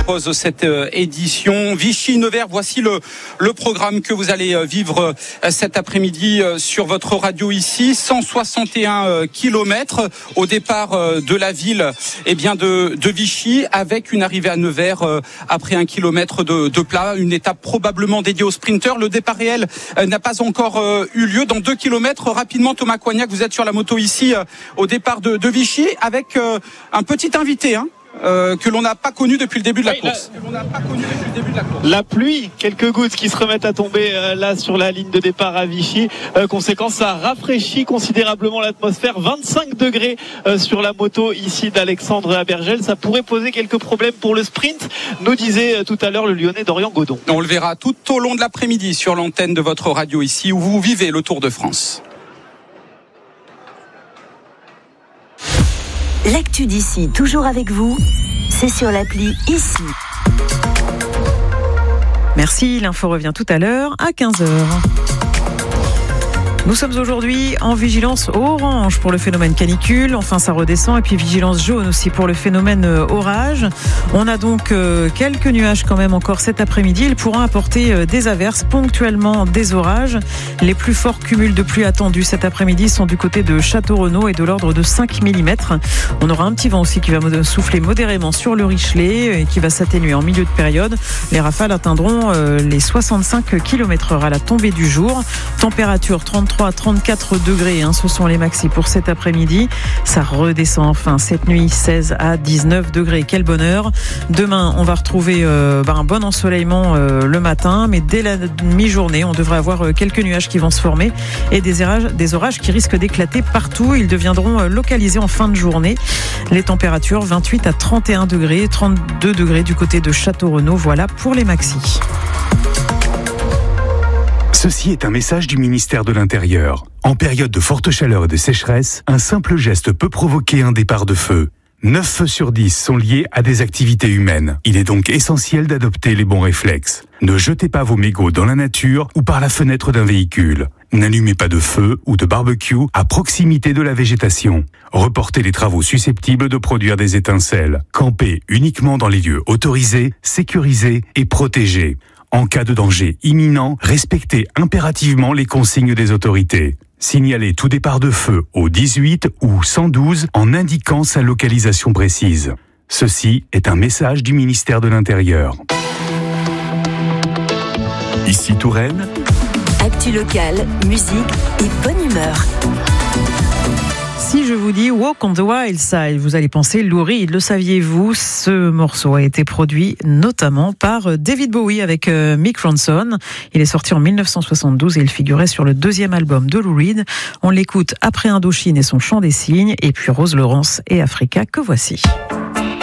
propose cette édition Vichy-Nevers. Voici le programme que vous allez vivre cet après-midi sur votre radio ici. 161 kilomètres au départ de la ville de Vichy, avec une arrivée à Nevers après 1 kilomètre de plat. Une étape probablement dédiée aux sprinteurs. Le départ réel n'a pas encore eu lieu. Dans 2 kilomètres, rapidement, Thomas Coignac, vous êtes sur la moto ici au départ de Vichy avec un petit invité que l'on n'a pas connu depuis le début de la course. La pluie, quelques gouttes qui se remettent à tomber là sur la ligne de départ à Vichy. Conséquence, ça rafraîchit considérablement l'atmosphère. 25 degrés sur la moto ici d'Alexandre Abergel. Ça pourrait poser quelques problèmes pour le sprint, nous disait tout à l'heure le Lyonnais Dorian Godon. On le verra tout au long de l'après-midi sur l'antenne de votre radio ici où vous vivez le Tour de France. L'actu d'ici, toujours avec vous, c'est sur l'appli Ici. Merci, l'info revient tout à l'heure à 15h. Nous sommes aujourd'hui en vigilance orange pour le phénomène canicule. Enfin, ça redescend. Et puis vigilance jaune aussi pour le phénomène orage. On a donc quelques nuages quand même encore cet après-midi. Ils pourront apporter des averses, ponctuellement des orages. Les plus forts cumuls de pluie attendus cet après-midi sont du côté de Château-Renaud et de l'ordre de 5 mm. On aura un petit vent aussi qui va souffler modérément sur le Richelet et qui va s'atténuer en milieu de période. Les rafales atteindront les 65 km/h à la tombée du jour. Température 33 à 34 degrés, ce sont les maxis pour cet après-midi. Ça redescend enfin cette nuit, 16 à 19 degrés. Quel bonheur. Demain, on va retrouver un bon ensoleillement le matin, mais dès la mi-journée, on devrait avoir quelques nuages qui vont se former et des orages qui risquent d'éclater partout. Ils deviendront localisés en fin de journée. Les températures 28 à 31 degrés, 32 degrés du côté de Château-Renaud. Voilà pour les maxis. Ceci est un message du ministère de l'Intérieur. En période de forte chaleur et de sécheresse, un simple geste peut provoquer un départ de feu. 9 feux sur 10 sont liés à des activités humaines. Il est donc essentiel d'adopter les bons réflexes. Ne jetez pas vos mégots dans la nature ou par la fenêtre d'un véhicule. N'allumez pas de feu ou de barbecue à proximité de la végétation. Reportez les travaux susceptibles de produire des étincelles. Campez uniquement dans les lieux autorisés, sécurisés et protégés. En cas de danger imminent, respectez impérativement les consignes des autorités. Signalez tout départ de feu au 18 ou 112 en indiquant sa localisation précise. Ceci est un message du ministère de l'Intérieur. Ici Touraine. Actu locale, musique et bonne humeur. Si je vous dis Walk on the Wild Side, vous allez penser Lou Reed. Le saviez-vous? Ce morceau a été produit notamment par David Bowie avec Mick Ronson. Il est sorti en 1972 et il figurait sur le 2e album de Lou Reed. On l'écoute après Indochine et son chant des cygnes, et puis Rose Laurence et Africa, que voici.